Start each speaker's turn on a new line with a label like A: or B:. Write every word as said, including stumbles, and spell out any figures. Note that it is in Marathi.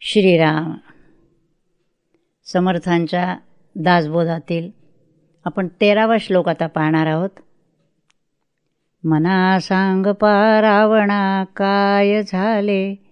A: श्रीराम. समर्थांच्या दासबोधातील आपण तेरावा श्लोक आता पाहणार आहोत. मना सांग पा रावणा काय झाले,